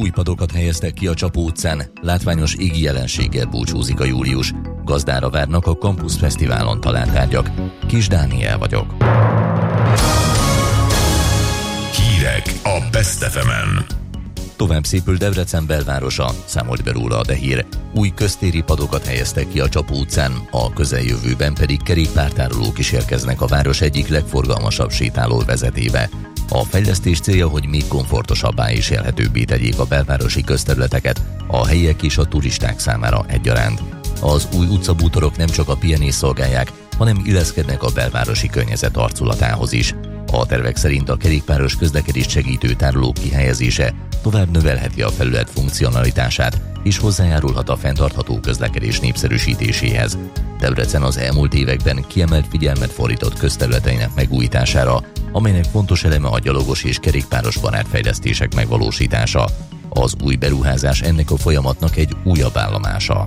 új padokat helyeztek ki a Csapó utcán, látványos égi jelenséggel búcsúzik a július. Gazdára várnak a Campus Fesztiválon talált tárgyak. Kis Dániel vagyok. Hírek a Best FM-en. Tovább szépül Debrecen belvárosa, számolt be róla a De Hír. Új köztéri padokat helyeztek ki a Csapó utcán, a közeljövőben pedig kerékpártárolók is érkeznek a város egyik legforgalmasabb sétálóvezetébe. A fejlesztés célja, hogy még komfortosabbá és élhetőbbé tegyék a belvárosi közterületeket a helyiek és a turisták számára egyaránt. Az új utcabútorok nem csak a pihenést szolgálják, hanem illeszkednek a belvárosi környezet arculatához is. A tervek szerint a kerékpáros közlekedést segítő tárolók kihelyezése tovább növelheti a felület funkcionalitását és hozzájárulhat a fenntartható közlekedés népszerűsítéséhez. Debrecen az elmúlt években kiemelt figyelmet fordított közterületeinek megújítására, amelynek fontos eleme a gyalogos és kerékpáros barátfejlesztések megvalósítása. Az új beruházás ennek a folyamatnak egy újabb állomása.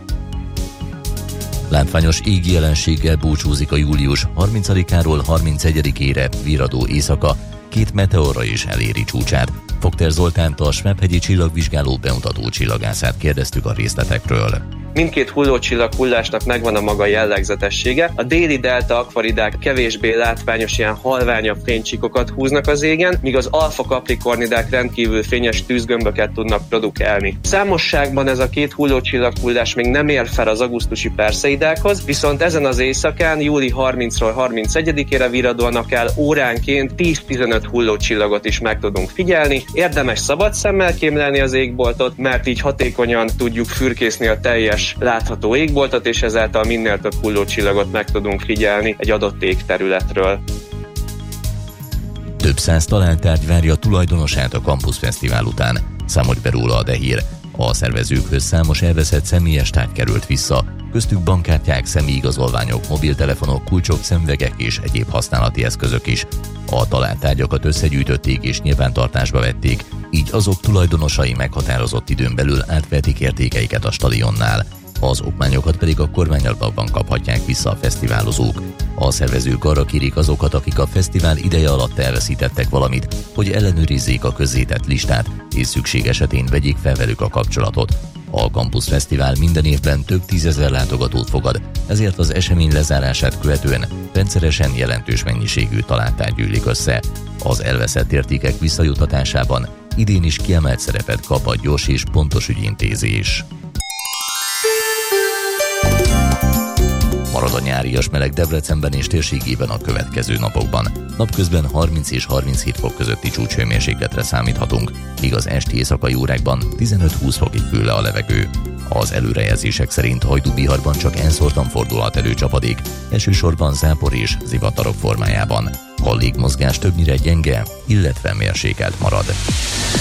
Látványos égi jelenséggel búcsúzik a július 30-áról 31-ére virradó éjszaka, 2 meteorra is eléri csúcsát. Fogter Zoltánt, a Schmepp-hegyi csillagvizsgáló bemutató csillagászát kérdeztük a részletekről. Mindkét hullócsillag hullásnak megvan a maga jellegzetessége. A déli delta akvaridák kevésbé látványos, ilyen halványabb fénycsíkokat húznak az égen, míg az alfa kaprikornidák rendkívül fényes tűzgömböket tudnak produkálni. Számosságban ez a két hullócsillag hullás még nem ér fel az augusztusi Perseidákhoz, viszont ezen az éjszakán, júli 30-ról 31-ére virradóan akár óránként 10-15 hullócsillagot is meg tudunk figyelni. Érdemes szabad szemmel kémlelni az égboltot, mert így hatékonyan tudjuk fürkészni a teljes látható égboltot, és ezáltal minél több hullócsillagot meg tudunk figyelni egy adott égterületről. Több száz talált tárgy várja tulajdonosát a Campus Fesztivál után, számolt be róla a De Hír. A szervezőkhöz számos elveszett személyes tárgy került vissza, köztük bankkártyák, személyigazolványok, mobiltelefonok, kulcsok, szemüvegek és egyéb használati eszközök is. A talált tárgyakat összegyűjtötték és nyilvántartásba vették, így azok tulajdonosai meghatározott időn belül átvehetik értékeiket a stadionnál. Az okmányokat pedig a kormányablakban kaphatják vissza a fesztiválozók. A szervezők arra kérik azokat, akik a fesztivál ideje alatt elveszítettek valamit, hogy ellenőrizzék a közzétett listát, és szükség esetén vegyék fel velük a kapcsolatot. A Campus Fesztivál minden évben több 10 000 látogatót fogad, ezért az esemény lezárását követően rendszeresen jelentős mennyiségű találtárgy gyűlik össze. Az elveszett értékek visszajutatásában idén is kiemelt szerepet kap a gyors és pontos ügyintézés. Marad a nyárias meleg Debrecenben és térségében a következő napokban. Napközben 30 és 37 fok közötti csúcshőmérsékletre számíthatunk, míg az esti éjszakai órákban 15-20 fokig hűl le a levegő. Az előrejelzések szerint Hajdú-Biharban csak enszórtan fordulhat elő csapadék, elsősorban zápor és zivatarok formájában. A légmozgás többnyire gyenge, illetve mérsékelt marad.